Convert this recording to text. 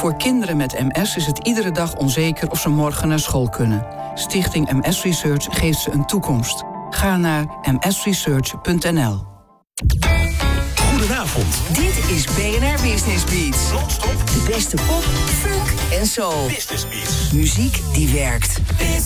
Voor kinderen met MS is het iedere dag onzeker of ze morgen naar school kunnen. Stichting MS Research geeft ze een toekomst. Ga naar msresearch.nl. Goedenavond. Dit is BNR Business Beats. Non-stop De beste pop, funk en soul. Business Beats. Muziek die werkt.